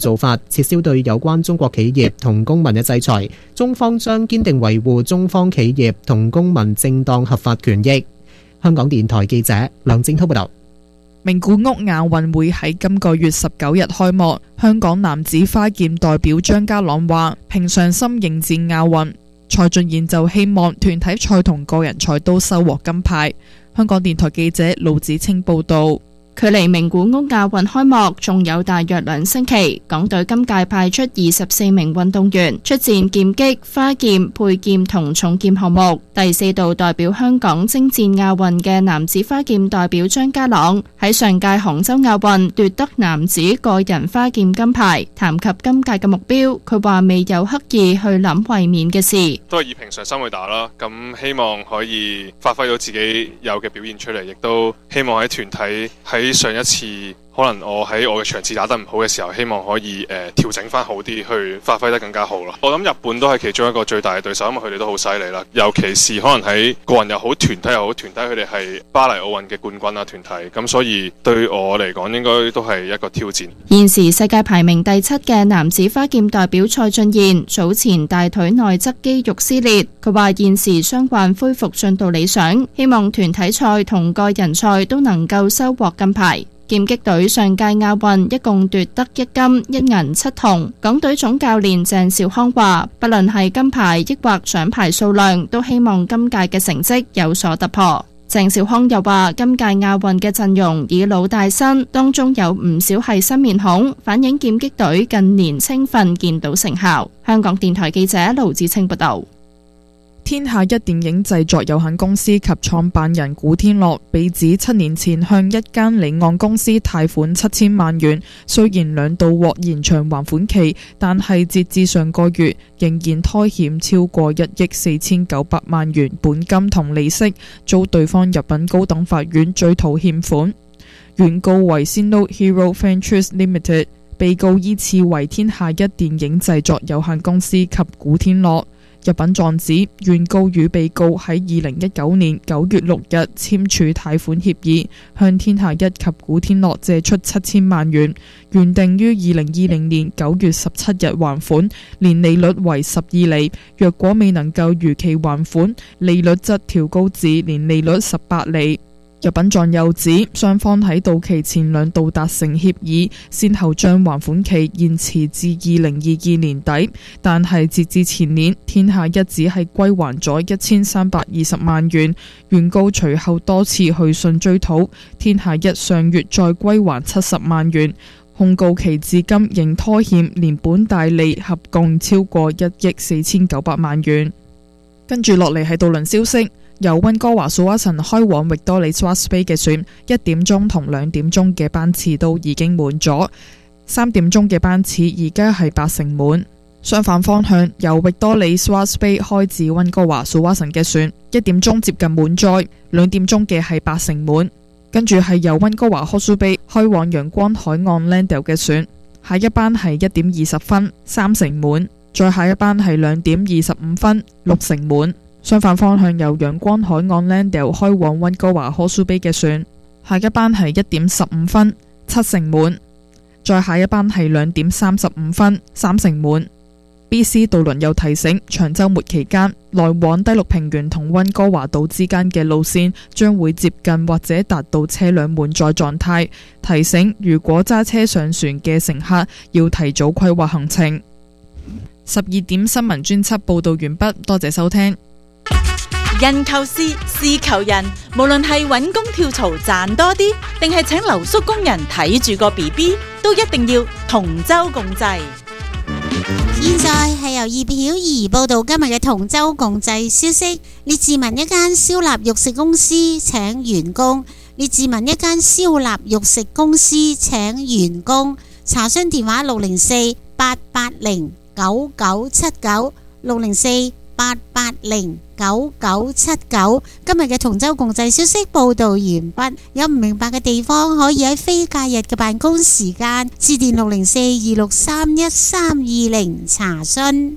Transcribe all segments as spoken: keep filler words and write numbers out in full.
做法，撤銷對有關中國企業同公民嘅制裁。中方將堅定維護中方企業同公民正當合法權益。香港電台記者梁正滔報道。 名古屋亞運會喺今個月十九日開幕。香港男子花劍代表張家朗話：平常心迎戰亞運。蔡俊彥就希望團體賽同個人賽都收穫金牌。香港電台記者盧子清報道。 距離名古屋亞運開幕仲有大約兩星期，港隊今屆派出二十四名運動員出戰劍擊、花劍、佩劍同重劍項目。第四度代表香港征戰亞運嘅男子花劍代表張家朗喺上屆杭州亞運奪得男子個人花劍金牌。談及今屆嘅目標，佢話未有刻意去諗衛冕嘅事， 都係以平常心去打啦。咁希望可以發揮到自己有嘅表現出嚟，亦都希望喺團體喺上一次可能我喺我嘅場次打得唔好嘅時候，希望可以誒、呃、調整翻好啲，去發揮得更加好咯。我諗日本都係其中一個最大嘅對手，因為佢哋都好犀利啦。尤其是可能喺個人又好，團體又好，團體佢哋係巴黎奧運嘅冠軍啊，團體咁，所以對我嚟講應該都係一個挑戰。 現時世界排名第七嘅男子花劍代表蔡俊彥早前大腿內側肌肉撕裂，佢話現時傷患恢復進度理想，希望團體賽同個人賽都能夠收穫金牌。劍擊隊上屆亞運一共奪得一金一銀七銅，港隊總教練鄭兆康話，不論係金牌抑或獎牌數量，都希望今屆嘅成績有所突破。鄭兆康又話，今屆亞運嘅陣容以老帶新，當中有唔少係新面孔，反映劍擊隊近年青訓見到成效。香港電台記者盧子清報道。 天下一電影製作有限公司及創辦人古天樂被指七年前向一間離岸公司貸款七千萬元，雖然兩度獲延長還款期，但係截至上個月仍然拖欠超過一億四千九百萬元本金同利息，遭對方入稟高等法院追討欠款。原告為 Sino Hero Ventures Limited， 被告依次為天下一電影製作有限公司及古天樂。入稟狀指，原告與被告喺二零一九年九月六日簽署貸款協議，向天下一及古天樂借出七千萬元，原定於二零二零年九月十七日還款，年利率為十二厘。若果未能夠如期還款，利率則調高至年利率十八厘。入稟狀又指，雙方喺到期前兩度達成協議，先後將還款期延遲至二零二二年底，但係截至前年，天下一只係歸還咗一千三百二十萬元。原告隨後多次去信追討，天下一上月再歸還七十萬元，控告期至今仍拖欠連本帶利合共超過一億四千九百萬元。跟住落嚟係渡輪消息。由溫哥華蘇瓦臣開往域多利 Swartz Bay 嘅船，一點鐘同兩點鐘嘅班次都已經滿咗，三點鐘嘅班次而家係八成滿。相反方向，由域多利 Swartz Bay 開至溫哥華蘇瓦臣嘅船，一點鐘接近滿載，兩點鐘嘅係八成滿。跟住係由溫哥華 Hawke's Bay 開往陽光海岸 Landale 嘅船，下一班係一點二十分，三成滿，再下一班係兩點二十五分，六成滿。相反方向，由陽光海岸 Landale 開往溫哥華 Hawke's Bay 嘅船，下一班係一點十五分，七成滿，再下一班係兩點三十五分，三成滿。B C 渡輪又提醒，長週末期間來往低陸平原同溫哥華島之間嘅路線將會接近或者達到車輛滿載狀態，提醒如果揸車上船嘅乘客要提早規劃行程。十二點新聞專輯報道完畢，多謝收聽。 人求事，事求人，無論係揾工跳槽賺多啲，定係請留宿工人睇住個 B B， 都一定要同舟共濟。 現在係由葉曉儀報道今日嘅同舟共濟消息。列治文一間燒臘肉食公司請員工。列治文一間燒臘肉食公司請員工。查詢電話六零四八八零九九七九六零四八八零九九七九。今日嘅同舟共濟消息報道完畢，有唔明白嘅地方可以喺非假日嘅辦公時間致電六零四二六三一三二零查詢。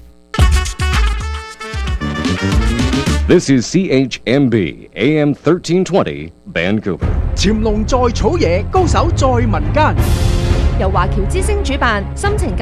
This is C H M B A M thirteen twenty Vancouver。 潛龍在草野，高手在民間。 由華僑之星主辦，心情